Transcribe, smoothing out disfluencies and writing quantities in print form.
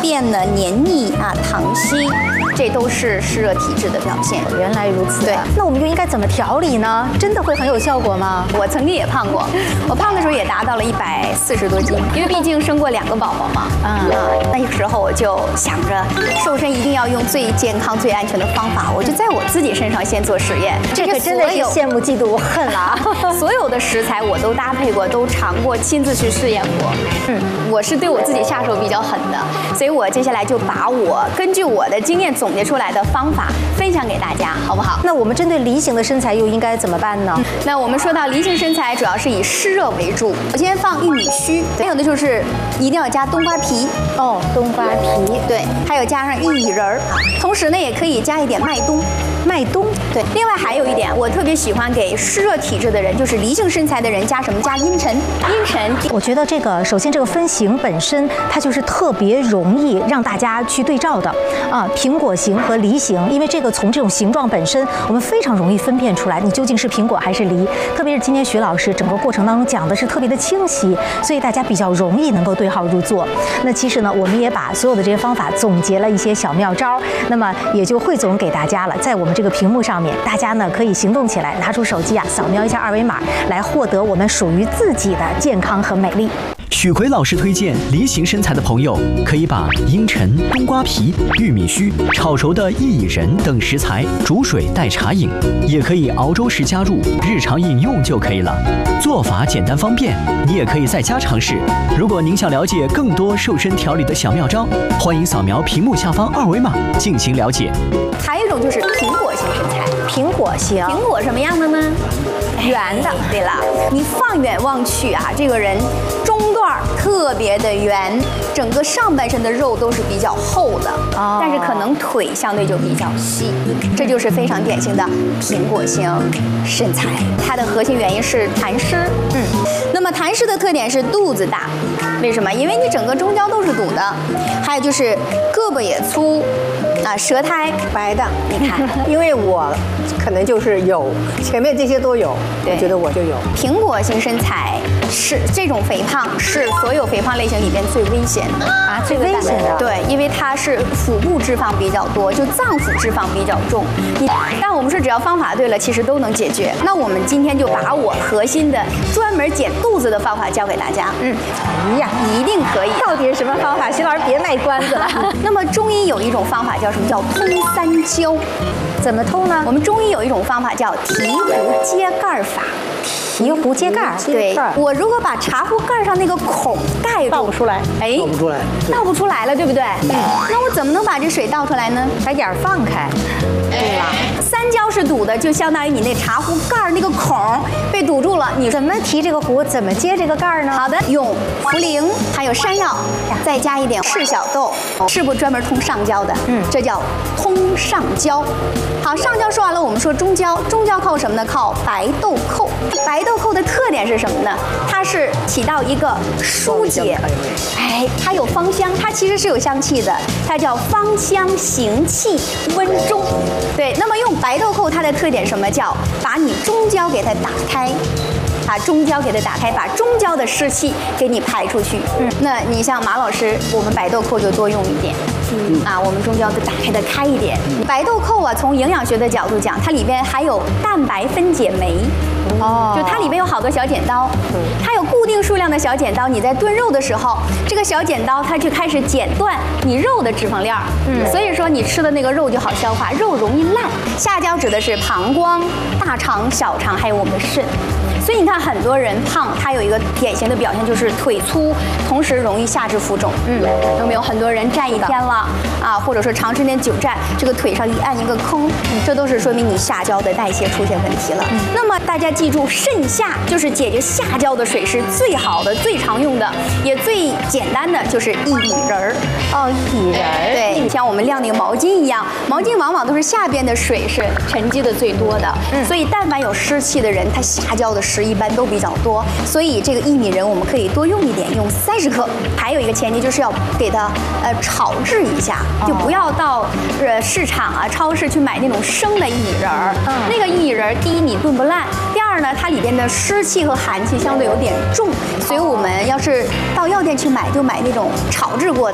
便呢、黏腻啊、糖稀，这都是湿热体质的表现。 原来如此。 对， 那我们又应该怎么调理呢？真的会很有效果吗？ 我曾经也胖过，我胖的时候也达到了140多斤，因为毕竟生过2个宝宝嘛。那个时候我就想着瘦身一定要用最健康、最安全的方法，我就在我自己身上先做实验。 这可真的是羡慕嫉妒恨了啊！ 所有的食材我都搭配过，都尝过，亲自去试验过。我是对我自己下手比较狠的，所以我接下来就把我根据我的经验总结出来的方法分享给大家，好不好？ 那我们针对梨形的身材又应该怎么办呢？ 那我们说到梨形身材，主要是以湿热为主。我先放玉米须，还有的就是一定要加冬瓜皮。 哦，冬瓜皮， 对，还有加上薏米仁儿，同时呢也可以加一点麦冬。 麦冬， 对。另外还有一点，我特别喜欢给湿热体质的人，就是梨形身材的人加什么？加茵陈。茵陈， 我觉得这个首先这个分型本身它就是特别容易让大家去对照的啊，苹果型和梨形，因为这个从这种形状本身，我们非常容易分辨出来你究竟是苹果还是梨。特别是今天徐老师整个过程当中讲的是特别的清晰，所以大家比较容易能够对号入座。那其实呢，我们也把所有的这些方法总结了一些小妙招，那么也就汇总给大家了。在我们这个屏幕上面，大家呢可以行动起来，拿出手机啊，扫描一下二维码，来获得我们属于自己的健康和美丽。 许奎老师推荐梨形身材的朋友，可以把茵陈、冬瓜皮、玉米须、炒熟的薏仁等食材煮水代茶饮，也可以熬粥时加入，日常饮用就可以了。做法简单方便，你也可以在家尝试。如果您想了解更多瘦身调理的小妙招，欢迎扫描屏幕下方二维码进行了解。 还有一种就是苹果型身材。 苹果型， 苹果什么样的呢？圆的。对了，你放眼望去啊，这个人中段特别的圆，整个上半身的肉都是比较厚的，但是可能腿相对就比较细，这就是非常典型的苹果型身材。它的核心原因是痰湿。那么痰湿的特点是肚子大，为什么？因为你整个中焦都是堵的，还有就是胳膊也粗。舌苔白的，你看， 因为我可能就是有前面这些都有，我觉得我就有。 苹果型身材是这种肥胖，是所有肥胖类型里边最危险的啊，最危险的。 对，因为它是腹部脂肪比较多，就脏腑脂肪比较重。但我们说只要方法对了，其实都能解决。那我们今天就把我核心的专门减肚子的方法教给大家。 哎呀， 一定可以。 到底是什么方法？徐老师别卖关子了。 那么中医有一种方法叫什么？叫通三焦。 怎么通呢？ 我们中医有一种方法叫醍醐揭盖法。 醍醐揭盖， 对，我如果把茶壶盖上那个孔盖住， 倒不出来，倒不出来， 倒不出来了，对不对？那我怎么能把这水倒出来呢？ 把眼儿放开， 对吧？三焦是堵的，就相当于你那茶壶盖那个孔被堵住了。你怎么提这个壶？怎么接这个盖呢？ 好的，用茯苓还有山药，再加一点赤小豆，是不专门通上焦的？这叫通上焦。好，上焦说完了，我们说中焦。中焦靠什么呢？靠白豆蔻。白豆蔻的特点是什么呢？它是起到一个疏解，它有芳香，它其实是有香气的，它叫芳香行气温中。对，那么用白豆蔻它的特点什么？叫把你中焦给它打开。把中焦给它打开，把中焦的湿气给你排出去。那你像马老师，我们白豆蔻就多用一点。我们中焦就打开的开一点。白豆蔻啊，从营养学的角度讲，它里边还有蛋白分解酶。就它里边有好多小剪刀，它有固定数量的小剪刀。你在炖肉的时候，这个小剪刀它就开始剪断你肉的脂肪链所以说你吃的那个肉就好消化，肉容易烂。下焦指的是膀胱、大肠、小肠，还有我们的肾。所以你看，很多人胖，他有一个典型的表现就是腿粗，同时容易下肢浮肿。有没有很多人站一天了或者说长时间久站，这个腿上一按一个坑，这都是说明你下焦的代谢出现问题了。那么大家记住，肾下就是解决下焦的水湿最好的、最常用的，也最简单的就是薏米仁儿。 薏米仁儿。 对，像我们晾那个毛巾一样，毛巾往往都是下边的水是沉积的最多的。所以但凡有湿气的人，他下焦的湿一般都比较多，所以这个薏米仁我们可以多用一点，用30克。还有一个前提就是要给它炒制一下，就不要到市场超市去买那种生的薏米仁儿。那个薏米仁第一你炖不烂，第二呢它里边的湿气和寒气相对有点重，所以我们要是到药店去买，就买那种炒制过的。